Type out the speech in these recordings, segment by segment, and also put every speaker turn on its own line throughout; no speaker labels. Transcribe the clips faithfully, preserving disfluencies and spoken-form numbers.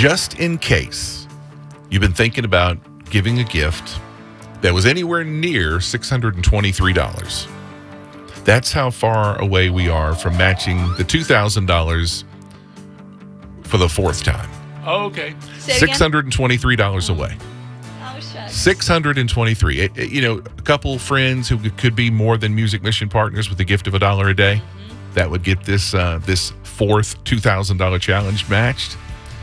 just in case you've been thinking about giving a gift that was anywhere near six hundred twenty-three dollars. That's how far away we are from matching the two thousand dollars for the fourth time.
Oh, okay.
six hundred twenty-three dollars away.
Oh, shucks.
six hundred twenty-three. It, it, you know, a couple friends who could be more than Music Mission partners with a gift of a dollar a day, mm-hmm. that would get this uh, this fourth two thousand dollars challenge matched.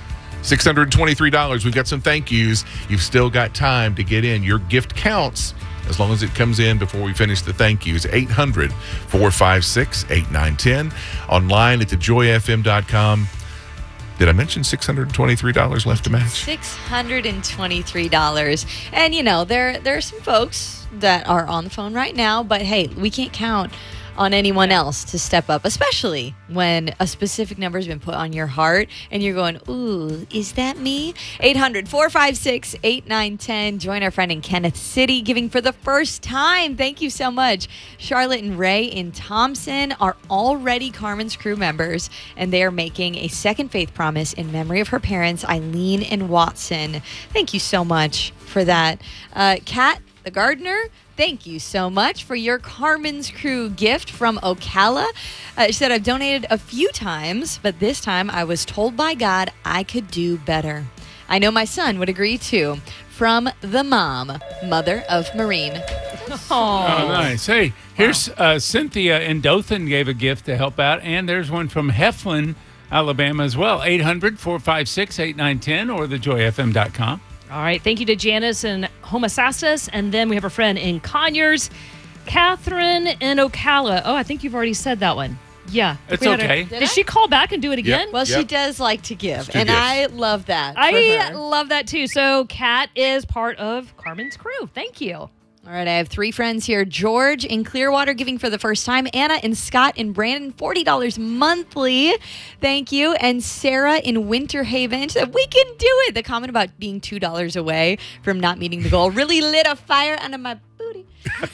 six hundred twenty-three dollars. We've got some thank yous. You've still got time to get in. Your gift counts as long as it comes in before we finish the thank yous. eight hundred, four five six, eight nine one zero. Online at the joy f m dot com. Did I mention six hundred twenty-three dollars left to match?
six hundred twenty-three dollars. And, you know, there, there are some folks that are on the phone right now, but, hey, we can't count on anyone else to step up, especially when a specific number has been put on your heart and you're going, ooh, is that me? eight hundred, four five six, eight nine one zero. Join our friend in Kenneth City giving for the first time. Thank you so much. Charlotte and Ray in Thompson are already Carmen's Crew members, and they are making a second faith promise in memory of her parents, Eileen and Watson. Thank you so much for that. Uh, Kat, the gardener, thank you so much for your Carmen's Crew gift from Ocala. Uh, she said, I've donated a few times, but this time I was told by God I could do better. I know my son would agree too. From the mom, mother of Marine.
Oh, nice. Hey, here's uh, Cynthia in Dothan gave a gift to help out, and there's one from Heflin, Alabama as well. eight hundred, four five six, eight nine one zero or the joy f m dot com.
All right. Thank you to Janice in Homosassus. And then we have a friend in Conyers, Catherine in Ocala. Oh, I think you've already said that one. Yeah.
It's
We had
okay.
Her,
Did
did
I?
she call back and do it again?
Yep.
Well, she
Yep.
does like to give,
Let's do
and
gifts.
I love that. for
I
her.
love that too. So Kat is part of Carmen's Crew. Thank you.
All right, I have three friends here. George in Clearwater giving for the first time. Anna and Scott in Brandon, forty dollars monthly. Thank you. And Sarah in Winter Haven said, we can do it. The comment about being two dollars away from not meeting the goal really lit a fire under my booty. All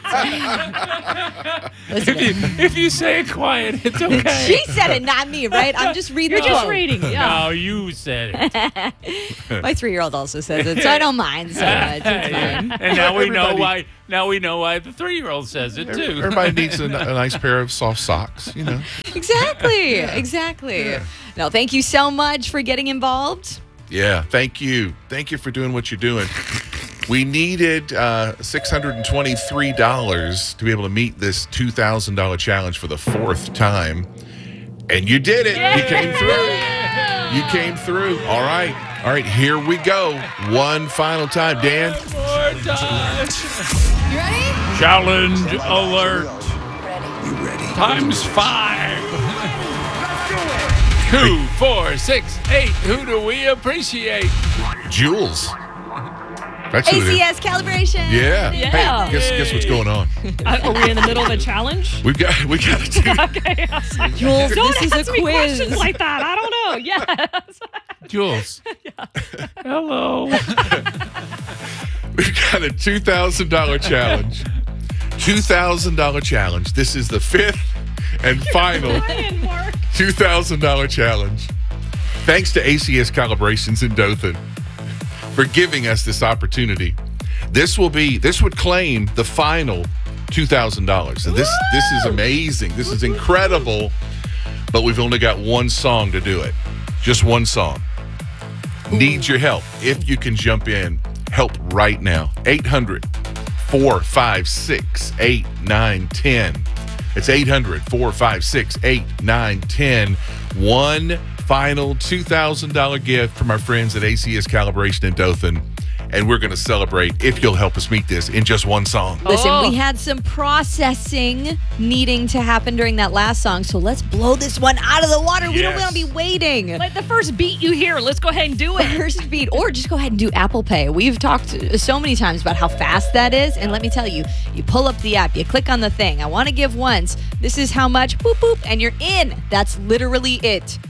right. Listen,
If you, if you say it quiet, it's okay.
she said it, not me, right? I'm just reading
You're
the
just
quote.
reading. Yeah.
No, you said it.
My three-year-old also says it, so I don't mind so much. It's fine.
And now we know
Everybody-
why. Now we know why the three-year-old says it too.
Everybody needs a, a nice pair of soft socks, you know.
Exactly. Exactly. No, thank you so much for getting involved.
Yeah, thank you. Thank you for doing what you're doing. We needed uh, six hundred twenty-three dollars to be able to meet this two thousand dollars challenge for the fourth time. And you did it. You came through. You came through. All right. All right, here we go. One final time. Dan?
More time.
You ready?
Challenge alert.
You ready?
Times five. Two, four, six, eight. Who do we appreciate?
Jules. That's who
A
it
C
is.
S calibration.
Yeah.
Yeah.
Hey, guess, guess what's going on?
Uh, are we in the middle of a challenge?
We've got we got to do
Okay.
Jules,
Don't
this is
ask
a
me
quiz.
questions like that. I don't know. Yes.
Jules. Hello.
We've got a two thousand dollars challenge. two thousand dollars challenge. This is the fifth and final
Ryan, Mark.
two thousand dollars challenge. Thanks to A C S Calibrations in Dothan for giving us this opportunity. This will be, this would claim the final two thousand dollars. So this, this is amazing. This is incredible. But we've only got one song to do it. Just one song. Need your help. If you can jump in, help right now. eight hundred, four five six, eight nine one zero. It's eight hundred, four five six, eight nine one zero. One final two thousand dollars gift from our friends at A C S Calibration in Dothan. And we're going to celebrate if you'll help us meet this in just one song.
Listen,
Oh.
we had some processing needing to happen during that last song, so let's blow this one out of the water. We don't
Yes.
want to be waiting.
Like the first beat you hear, let's go ahead and do it.
First beat, or just go ahead and do Apple Pay. We've talked so many times about how fast that is, and let me tell you, you pull up the app, you click on the thing. I want to give once. This is how much, boop, boop, and you're in. That's literally it.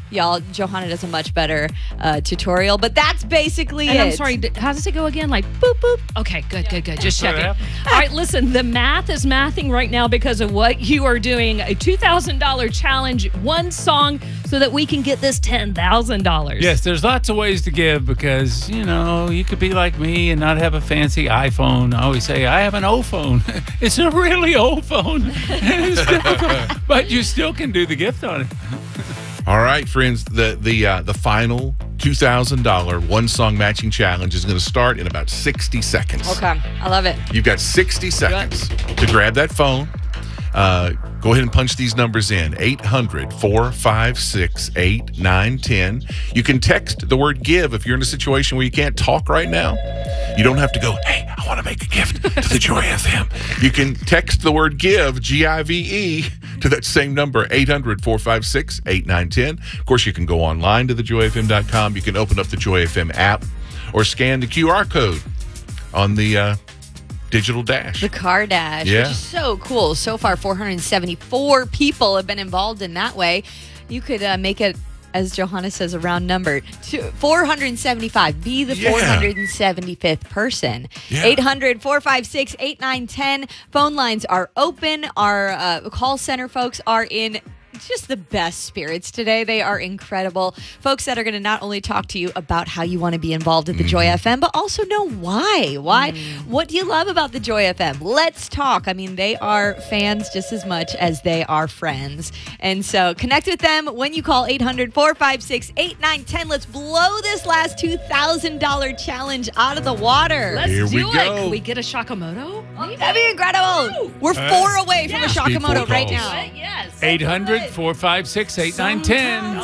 Y'all, Johanna does a much better uh, tutorial, but that's basically
And
it.
I'm sorry, d- how does it go again? Like boop, boop. Okay, good, good, good. Just
That's what
checking.
happened.
All right, listen, the math is mathing right now because of what you are doing. A two thousand dollars challenge, one song, so that we can get this ten thousand dollars.
Yes, there's lots of ways to give because, you know, you could be like me and not have a fancy iPhone. I always say, I have an O phone. It's a really old phone. It's difficult, but you still can do the gift on it.
All right, friends. The the uh, the final two thousand dollar one song matching challenge is going to start in about sixty seconds.
Okay, I love it.
You've got sixty seconds to grab that phone. Uh, go ahead and punch these numbers in. eight hundred, four five six, eight nine one zero. You can text the word give if you're in a situation where you can't talk right now. You don't have to go, hey, I want to make a gift to the Joy F M. You can text the word give, G I V E, to that same number, eight hundred, four five six, eight nine one zero. Of course, you can go online to the joy f m dot com. You can open up the Joy F M app or scan the Q R code on the uh, digital dash.
The car dash,
Yeah.
which is so cool. So far, four hundred seventy-four people have been involved in that way. You could uh, make it, as Johanna says, a round number, to four hundred seventy-five. Be the
Yeah.
four hundred seventy-fifth person.
Yeah.
eight hundred, four five six, eight nine one zero. Phone lines are open. Our uh, call center folks are in just the best spirits today. They are incredible. Folks that are going to not only talk to you about how you want to be involved at the Joy F M, but also know why. Why? What do you love about the Joy F M? Let's talk. I mean, they are fans just as much as they are friends. And so connect with them when you call eight hundred, four five six, eight nine one zero. Let's blow this last two thousand dollars challenge out of the water.
Let's
Here
do
we
it.
go.
Can we get a Shakamoto?
That'd be incredible. We're four away from
Yeah.
a
Speed
Shakamoto
four
right
calls.
now.
Yes.
eight hundred, four five six, eight nine one zero.